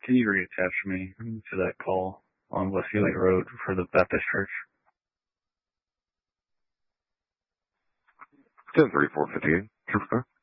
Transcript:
Can you reattach me to that call on West Ely Road for the Baptist Church? 10-3458. Trooper.